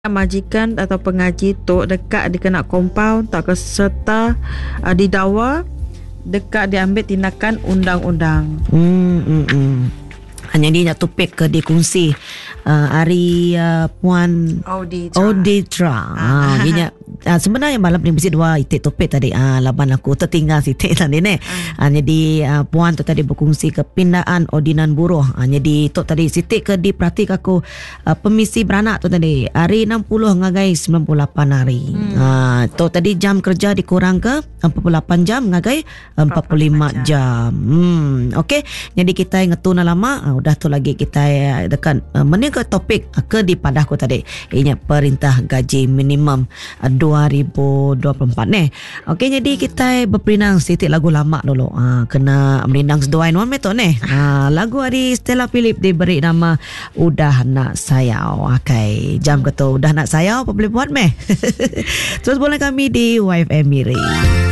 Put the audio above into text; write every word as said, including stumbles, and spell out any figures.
majikan atau pengaji tu dekat dikena compound tak ke serta uh, didakwa dekat diambil tindakan undang-undang. Hmm, hmm, hmm. Hanya dia nak topik ke dia kongsi uh, hari uh, Puan Auditra. Auditra. Ah, dia uh, sebenarnya malam ni mesti dua itik topik tadi. Ah, laban aku tertinggal sitik tadi ni. Ah, jadi uh, Puan tu tadi berkongsi kepindaan ordinan buruh. Ah, jadi tok tadi sitik ke di praktik aku uh, pemisi beranak tu tadi. Hari enam puluh ngagai sembilan puluh lapan hari. Hmm. Ah, tok tadi jam kerja dikurang ke empat puluh lapan jam ngagai empat puluh lima jam. Hmm, okey. Jadi kita ngetuna lama uh, dah tu lagi kita uh, dekat uh, mana ke topik uh, ke di padahku tadi. Ianya perintah gaji minimum uh, dua ribu dua puluh empat ni. Okey, jadi kita berperinang sedikit lagu lama dulu. Uh, kena merindang seduai nuan meto ni. Uh, lagu dari Stella Philip diberi nama Udah Nak Sayau. Okey, jam ke tu udah nak sayau apa boleh buat meh. Terus boleh kami di Y F M Miri.